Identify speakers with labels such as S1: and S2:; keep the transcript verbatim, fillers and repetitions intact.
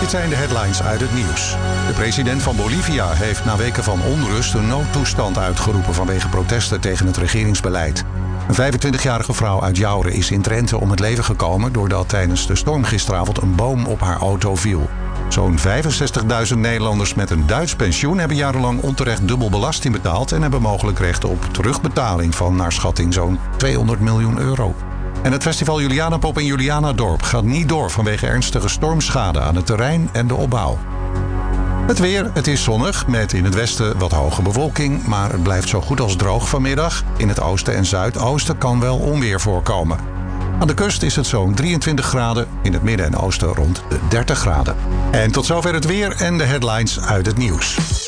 S1: Dit zijn de headlines uit het nieuws. De president van Bolivia heeft na weken van onrust een noodtoestand uitgeroepen vanwege protesten tegen het regeringsbeleid. Een vijfentwintigjarige vrouw uit Jaure is in Drenthe om het leven gekomen doordat tijdens de storm gisteravond een boom op haar auto viel. Zo'n vijfenzestigduizend Nederlanders met een Duits pensioen hebben jarenlang onterecht dubbel belasting betaald en hebben mogelijk recht op terugbetaling van naar schatting zo'n tweehonderd miljoen euro. En het festival Julianapop in Julianadorp gaat niet door vanwege ernstige stormschade aan het terrein en de opbouw. Het weer, het is zonnig met in het westen wat hoge bewolking, maar het blijft zo goed als droog vanmiddag. In het oosten en zuidoosten kan wel onweer voorkomen. Aan de kust is het zo'n drieëntwintig graden, in het midden en oosten rond de dertig graden. En tot zover het weer en de headlines uit het nieuws.